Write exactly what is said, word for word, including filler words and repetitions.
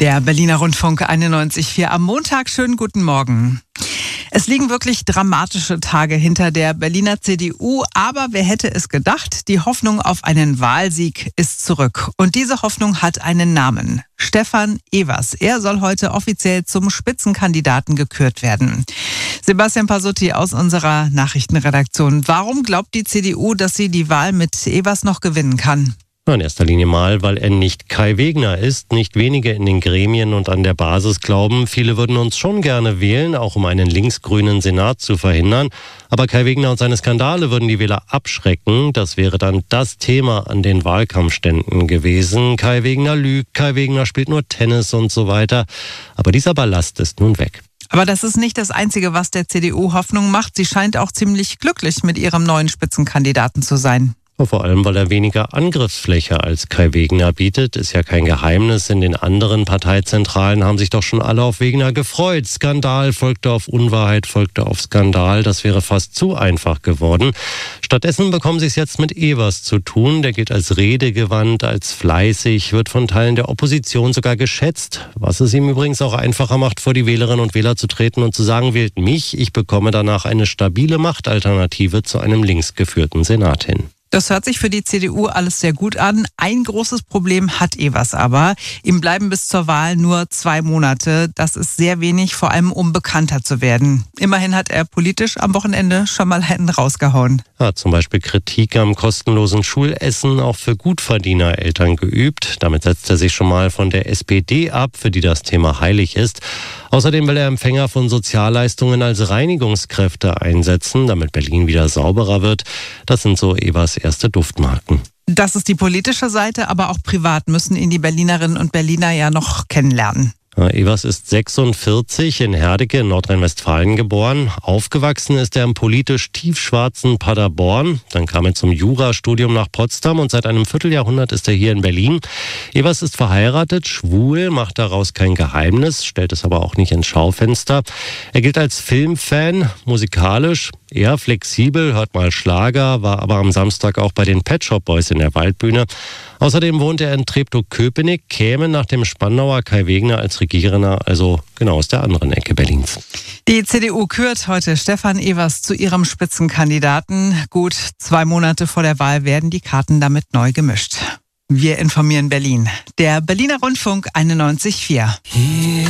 Der Berliner Rundfunk einundneunzig Komma vier am Montag. Schönen guten Morgen. Es liegen wirklich dramatische Tage hinter der Berliner C D U, aber wer hätte es gedacht, die Hoffnung auf einen Wahlsieg ist zurück. Und diese Hoffnung hat einen Namen: Stefan Evers. Er soll heute offiziell zum Spitzenkandidaten gekürt werden. Sebastian Pasutti aus unserer Nachrichtenredaktion. Warum glaubt die C D U, dass sie die Wahl mit Evers noch gewinnen kann? In erster Linie mal, weil er nicht Kai Wegner ist. Nicht wenige in den Gremien und an der Basis glauben, viele würden uns schon gerne wählen, auch um einen linksgrünen Senat zu verhindern. Aber Kai Wegner und seine Skandale würden die Wähler abschrecken. Das wäre dann das Thema an den Wahlkampfständen gewesen. Kai Wegner lügt, Kai Wegner spielt nur Tennis und so weiter. Aber dieser Ballast ist nun weg. Aber das ist nicht das Einzige, was der C D U Hoffnung macht. Sie scheint auch ziemlich glücklich mit ihrem neuen Spitzenkandidaten zu sein. Vor allem, weil er weniger Angriffsfläche als Kai Wegner bietet. Ist ja kein Geheimnis. In den anderen Parteizentralen haben sich doch schon alle auf Wegner gefreut. Skandal folgte auf Unwahrheit, folgte auf Skandal. Das wäre fast zu einfach geworden. Stattdessen bekommen sie es jetzt mit Evers zu tun. Der gilt als redegewandt, als fleißig, wird von Teilen der Opposition sogar geschätzt. Was es ihm übrigens auch einfacher macht, vor die Wählerinnen und Wähler zu treten und zu sagen, wählt mich. Ich bekomme danach eine stabile Machtalternative zu einem linksgeführten Senat hin. Das hört sich für die C D U alles sehr gut an. Ein großes Problem hat Evers aber. Ihm bleiben bis zur Wahl nur zwei Monate. Das ist sehr wenig, vor allem um bekannter zu werden. Immerhin hat er politisch am Wochenende schon mal einen rausgehauen. Er hat zum Beispiel Kritik am kostenlosen Schulessen auch für Gutverdienereltern geübt. Damit setzt er sich schon mal von der S P D ab, für die das Thema heilig ist. Außerdem will er Empfänger von Sozialleistungen als Reinigungskräfte einsetzen, damit Berlin wieder sauberer wird. Das sind so Evers erste Duftmarken. Das ist die politische Seite, aber auch privat müssen ihn die Berlinerinnen und Berliner ja noch kennenlernen. Evers ist sechsundvierzig, in Herdecke in Nordrhein-Westfalen geboren. Aufgewachsen ist er im politisch tiefschwarzen Paderborn. Dann kam er zum Jurastudium nach Potsdam und seit einem Vierteljahrhundert ist er hier in Berlin. Evers ist verheiratet, schwul, macht daraus kein Geheimnis, stellt es aber auch nicht ins Schaufenster. Er gilt als Filmfan, musikalisch eher flexibel, hört mal Schlager, war aber am Samstag auch bei den Pet Shop Boys in der Waldbühne. Außerdem wohnt er in Treptow-Köpenick, käme nach dem Spandauer Kai Wegner als Regierender, also genau aus der anderen Ecke Berlins. Die C D U kürt heute Stefan Evers zu ihrem Spitzenkandidaten. Gut zwei Monate vor der Wahl werden die Karten damit neu gemischt. Wir informieren Berlin. Der Berliner Rundfunk einundneunzig Komma vier.